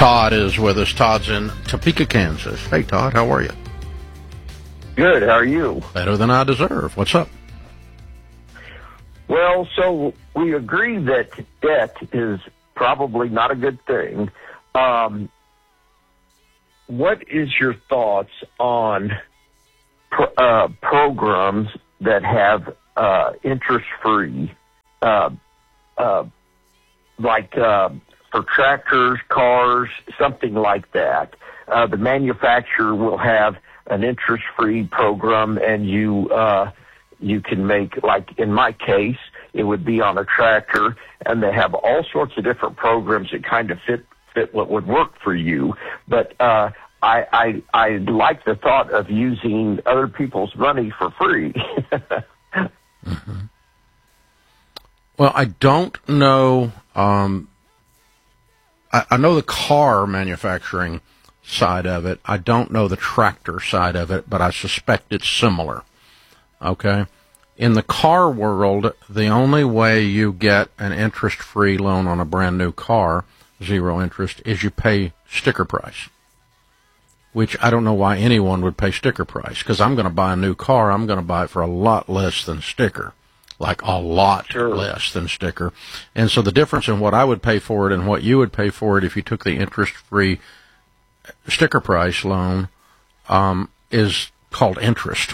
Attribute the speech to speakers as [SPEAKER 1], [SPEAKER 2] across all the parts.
[SPEAKER 1] Todd is with us. Todd's in Topeka, Kansas. Hey, Todd, how are you?
[SPEAKER 2] Good. How are you?
[SPEAKER 1] Better than I deserve. What's up?
[SPEAKER 2] Well, so we agree that debt is probably not a good thing. What is your thoughts on programs that have interest-free, like for tractors, cars, something like that? The manufacturer will have an interest-free program, and you can make, like in my case, it would be on a tractor, and they have all sorts of different programs that kind of fit what would work for you. But I like the thought of using other people's money for free.
[SPEAKER 1] Mm-hmm. Well, I don't know. I know the car manufacturing side of it. I don't know the tractor side of it, but I suspect it's similar. Okay? In the car world, the only way you get an interest-free loan on a brand-new car, zero interest, is you pay sticker price, which I don't know why anyone would pay sticker price, because I'm going to buy a new car. I'm going to buy it for a lot less than sticker, like a lot less than sticker. And so the difference in what I would pay for it and what you would pay for it if you took the interest-free sticker price loan is called interest.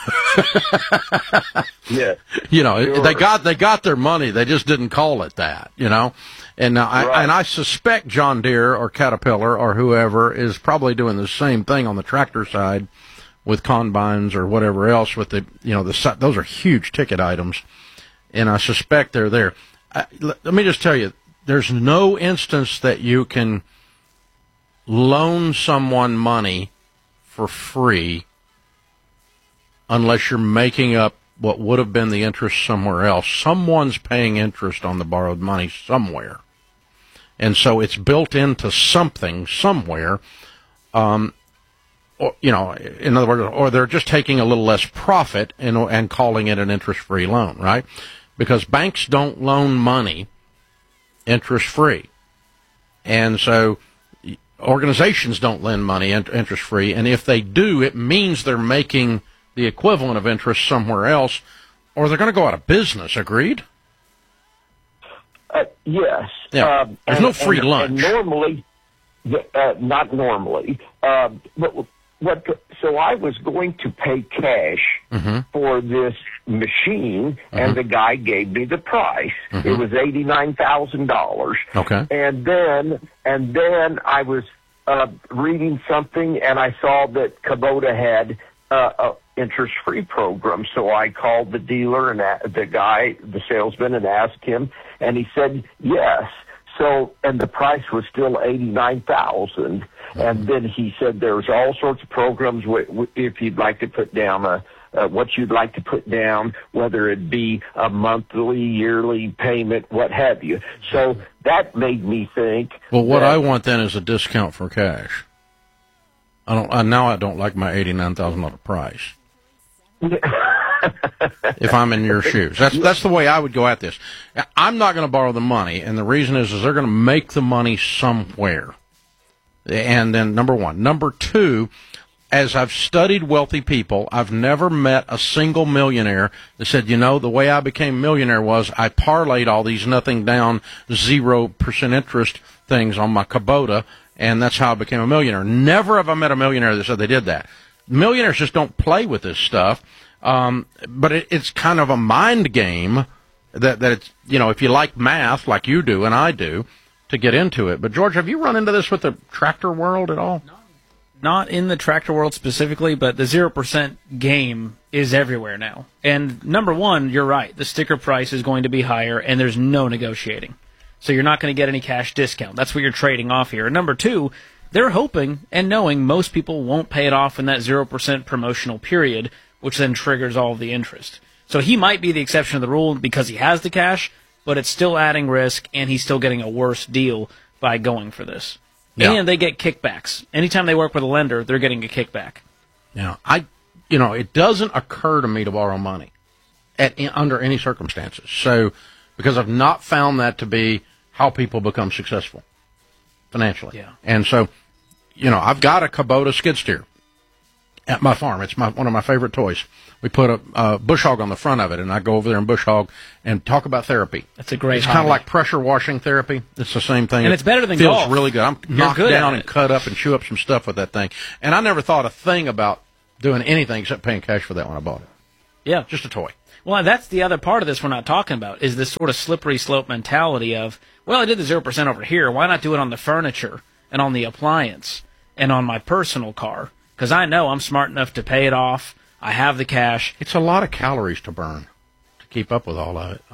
[SPEAKER 2] Yeah,
[SPEAKER 1] you know, they got their money. They just didn't call it that. You know, and now I suspect John Deere or Caterpillar or whoever is probably doing the same thing on the tractor side with combines or whatever else. With those are huge ticket items, and I suspect they're there. Let me just tell you, there's no instance that you can loan someone money for free unless you're making up what would have been the interest somewhere else. Someone's paying interest on the borrowed money somewhere. And so it's built into something somewhere. Or, in other words, or they're just taking a little less profit and calling it an interest-free loan, right? Because banks don't loan money interest-free. And so organizations don't lend money interest-free. And if they do, it means they're making the equivalent of interest somewhere else, or they're going to go out of business. Agreed?
[SPEAKER 2] Yes.
[SPEAKER 1] Yeah. There's no free lunch.
[SPEAKER 2] And normally, not normally. So I was going to pay cash for this machine, and the guy gave me the price. It was $89,000.
[SPEAKER 1] Okay.
[SPEAKER 2] And then I was reading something, and I saw that Kubota had a interest-free program. So I called the dealer and the salesman, and asked him, and he said yes. So, and the price was still $89,000. And then he said there's all sorts of programs if you'd like to put down what you'd like to put down, whether it be a monthly, yearly payment, what have you. So that made me think.
[SPEAKER 1] Well, what I want then is a discount for cash. I don't like my $89,000 price. If I'm in your shoes, that's the way I would go at this. I'm not going to borrow the money, and the reason is they're going to make the money somewhere. And then number one, number two, as I've studied wealthy people, I've never met a single millionaire that said, the way I became a millionaire was I parlayed all these nothing down 0% interest things on my Kubota, and that's how I became a millionaire. Never have I met a millionaire that said they did that. Millionaires just don't play with this stuff. But it's kind of a mind game that it's, if you like math like you do and I do, to get into it. But George, have you run into this with the tractor world at all?
[SPEAKER 3] Not in the tractor world specifically, but the 0% game is everywhere now. And number one, you're right. The sticker price is going to be higher, and there's no negotiating. So you're not going to get any cash discount. That's what you're trading off here. And number two, they're hoping and knowing most people won't pay it off in that 0% promotional period, which then triggers all of the interest. So he might be the exception to the rule because he has the cash, but it's still adding risk, and he's still getting a worse deal by going for this. Yeah. And they get kickbacks. Anytime they work with a lender, they're getting a kickback.
[SPEAKER 1] Yeah, it doesn't occur to me to borrow money under any circumstances. So, because I've not found that to be how people become successful. financially.
[SPEAKER 3] Yeah.
[SPEAKER 1] And so, I've got a Kubota skid steer at my farm. It's one of my favorite toys. We put a bush hog on the front of it, and I go over there and bush hog and talk about therapy.
[SPEAKER 3] That's a great
[SPEAKER 1] It's kind of like pressure washing therapy. It's the same thing.
[SPEAKER 3] And it's better than
[SPEAKER 1] feels
[SPEAKER 3] golf.
[SPEAKER 1] Really good. I'm
[SPEAKER 3] You're
[SPEAKER 1] knocked
[SPEAKER 3] good
[SPEAKER 1] down
[SPEAKER 3] at
[SPEAKER 1] and
[SPEAKER 3] it.
[SPEAKER 1] cut up and chew up some stuff with that thing. And I never thought a thing about doing anything except paying cash for that when I bought it.
[SPEAKER 3] Yeah.
[SPEAKER 1] Just a toy.
[SPEAKER 3] Well, that's the other part of this we're not talking about, is this sort of slippery slope mentality of, well, I did the 0% over here. Why not do it on the furniture and on the appliance and on my personal car? Because I know I'm smart enough to pay it off. I have the cash.
[SPEAKER 1] It's a lot of calories to burn to keep up with all of it.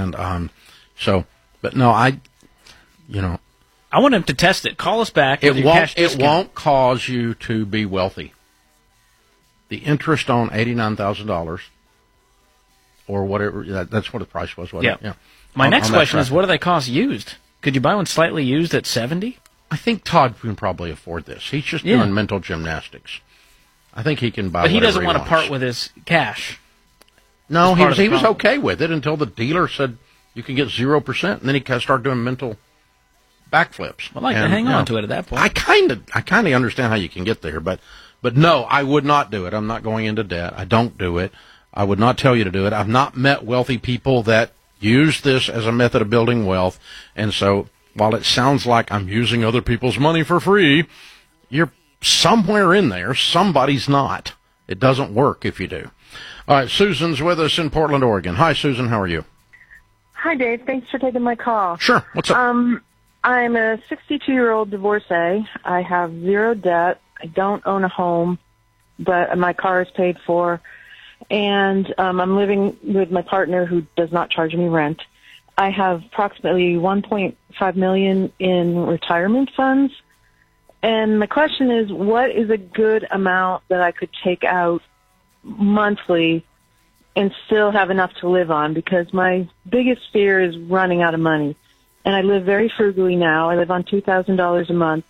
[SPEAKER 1] But no, I
[SPEAKER 3] want him to test it. Call us back. With your cash
[SPEAKER 1] It
[SPEAKER 3] discount.
[SPEAKER 1] won't cause you to be wealthy. The interest on $89,000 or whatever, that's what the price was, wasn't it? Yeah.
[SPEAKER 3] My next
[SPEAKER 1] on that
[SPEAKER 3] question is,
[SPEAKER 1] tractor.
[SPEAKER 3] what do they cost used? Could you buy one slightly used at 70?
[SPEAKER 1] I think Todd can probably afford this. He's just doing mental gymnastics. I think he can buy.
[SPEAKER 3] But he doesn't
[SPEAKER 1] want
[SPEAKER 3] to part with his cash.
[SPEAKER 1] No,
[SPEAKER 3] That's part of the
[SPEAKER 1] he was
[SPEAKER 3] problem.
[SPEAKER 1] okay with it until the dealer said you can get 0%, and then he kind of started doing mental backflips.
[SPEAKER 3] I'd like to hang on to it at that point.
[SPEAKER 1] I kind of understand how you can get there, but no, I would not do it. I'm not going into debt. I don't do it. I would not tell you to do it. I've not met wealthy people that use this as a method of building wealth, and so while it sounds like I'm using other people's money for free, you're somewhere in there. Somebody's not. It doesn't work if you do. All right, Susan's with us in Portland, Oregon. Hi, Susan. How are you?
[SPEAKER 4] Hi, Dave. Thanks for taking my call.
[SPEAKER 1] Sure. What's up?
[SPEAKER 4] I'm a 62-year-old divorcee. I have zero debt. I don't own a home, but my car is paid for. And I'm living with my partner who does not charge me rent. I have approximately $1.5 million in retirement funds. And my question is, what is a good amount that I could take out monthly and still have enough to live on? Because my biggest fear is running out of money. And I live very frugally now. I live on $2,000 a month.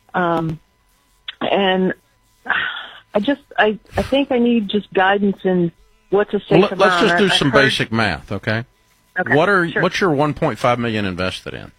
[SPEAKER 4] And I think I need just guidance in what's a safe amount.
[SPEAKER 1] Let's just do
[SPEAKER 4] I've
[SPEAKER 1] some
[SPEAKER 4] heard-
[SPEAKER 1] basic math, okay?
[SPEAKER 4] Okay, sure.
[SPEAKER 1] What's your $1.5 million invested in?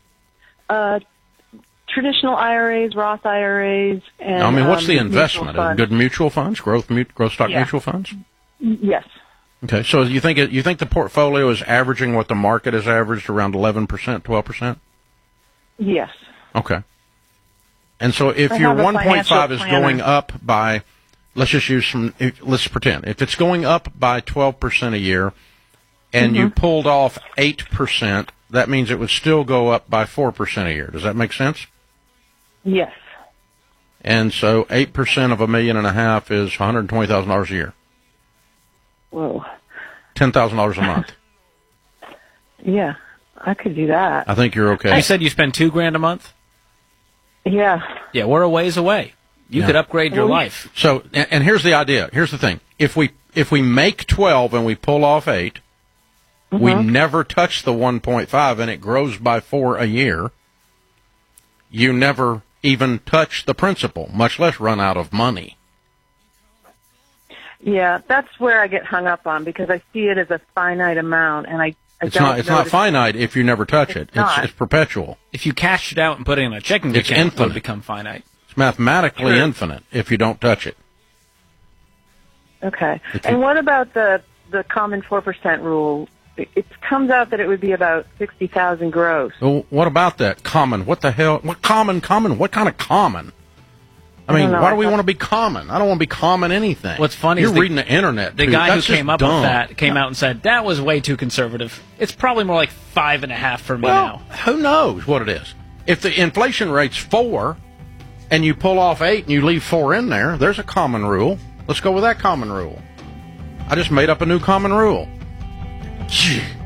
[SPEAKER 4] Traditional IRAs, Roth IRAs, and
[SPEAKER 1] I mean, what's the
[SPEAKER 4] mutual
[SPEAKER 1] investment?
[SPEAKER 4] funds.
[SPEAKER 1] Good mutual funds, growth stock
[SPEAKER 4] Yeah.
[SPEAKER 1] mutual funds.
[SPEAKER 4] Yes.
[SPEAKER 1] Okay, so you think the portfolio is averaging what the market has averaged, around 11%, 12%?
[SPEAKER 4] Yes.
[SPEAKER 1] Okay. And so if
[SPEAKER 4] I
[SPEAKER 1] your
[SPEAKER 4] have a
[SPEAKER 1] 1.5
[SPEAKER 4] financial
[SPEAKER 1] is
[SPEAKER 4] planner.
[SPEAKER 1] going up by, let's pretend, if it's going up by 12% a year, and you pulled off 8%, that means it would still go up by 4% a year. Does that make sense?
[SPEAKER 4] Yes.
[SPEAKER 1] And so 8% of $1.5 million is $120,000 a year.
[SPEAKER 4] Whoa.
[SPEAKER 1] $10,000 a month.
[SPEAKER 4] Yeah, I could do that.
[SPEAKER 1] I think you're okay.
[SPEAKER 3] You said you spend $2,000 a month?
[SPEAKER 4] Yeah.
[SPEAKER 3] Yeah, we're a ways away. You
[SPEAKER 1] Yeah.
[SPEAKER 3] could upgrade your
[SPEAKER 4] Well,
[SPEAKER 3] life.
[SPEAKER 1] So, and here's the idea. Here's the thing. If we make 12 and we pull off 8, we never touch the 1.5 and it grows by 4 a year. You never even touch the principal, much less run out of money.
[SPEAKER 4] Yeah, that's where I get hung up on because I see it as a finite amount, and I
[SPEAKER 1] It's
[SPEAKER 4] don't
[SPEAKER 1] not. It's not
[SPEAKER 4] notice-
[SPEAKER 1] finite if you never touch it.
[SPEAKER 4] not.
[SPEAKER 1] It's perpetual.
[SPEAKER 3] If you cashed it out and put it in a checking
[SPEAKER 1] It's
[SPEAKER 3] account, it
[SPEAKER 1] infinite.
[SPEAKER 3] would become finite.
[SPEAKER 1] It's mathematically
[SPEAKER 4] Sure.
[SPEAKER 1] infinite if you don't touch it.
[SPEAKER 4] Okay.
[SPEAKER 1] If you-
[SPEAKER 4] And what about the common 4% rule? It comes out that it would be about 60,000 gross.
[SPEAKER 1] Well, what about that common? What the hell? What common? What kind of common? I mean,
[SPEAKER 4] don't know.
[SPEAKER 1] why do we want to be common? I don't want to be common anything.
[SPEAKER 3] What's funny
[SPEAKER 1] You're
[SPEAKER 3] is
[SPEAKER 1] reading the internet.
[SPEAKER 3] The
[SPEAKER 1] too.
[SPEAKER 3] guy who
[SPEAKER 1] That's just
[SPEAKER 3] came up
[SPEAKER 1] dumb.
[SPEAKER 3] with that came out and said, that was way too conservative. It's probably more like 5.5 for me
[SPEAKER 1] Well,
[SPEAKER 3] now.
[SPEAKER 1] who knows what it is? If the inflation rate's 4, and you pull off 8 and you leave 4 in there, there's a common rule. Let's go with that common rule. I just made up a new common rule. Gee.